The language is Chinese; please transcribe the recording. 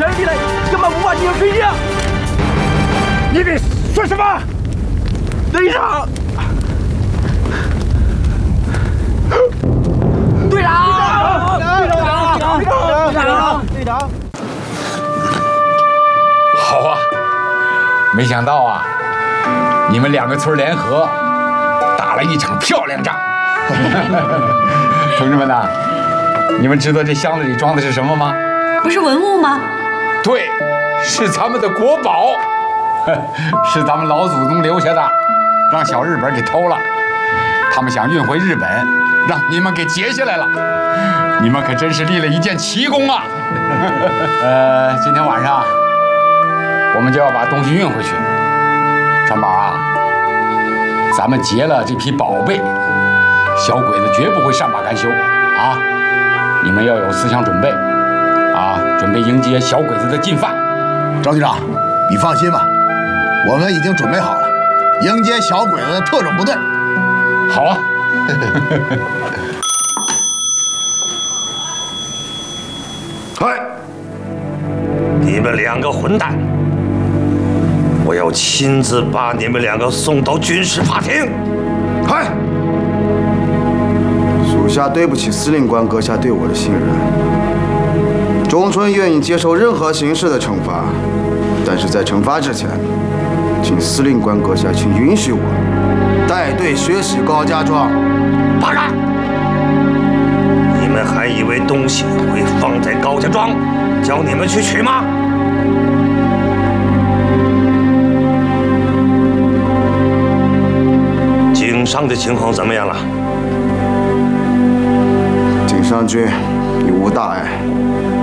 前的地雷根本无法进行推进。 你得说什么？ 队长，队长，队长， 好啊！没想到啊，你们2个村联合打了一场漂亮仗。同志们呐，你们知道这箱子里装的是什么吗？ 不是文物吗？ 对，是咱们的国宝，是咱们老祖宗留下的，让小日本给偷了。他们想运回日本，让你们给劫下来了。你们可真是立了一件奇功啊！今天晚上我们就要把东西运回去。川宝啊，咱们劫了这批宝贝，小鬼子绝不会善罢甘休啊！你们要有思想准备啊，准备迎接小鬼子的进犯。 张局长，你放心吧，我们已经准备好了，迎接小鬼子的特种部队。 好啊！ 嗨，你们2个混蛋！我要亲自把你们2个送到军事法庭。嗨， 属下对不起司令官阁下对我的信任。中村愿意接受任何形式的惩罚，但是在惩罚之前，请司令官阁下请允许我带队学习高家庄。 罢了！你们还以为东西会放在高家庄，叫你们去取吗？井上的情况怎么样了？ 井上君已无大碍，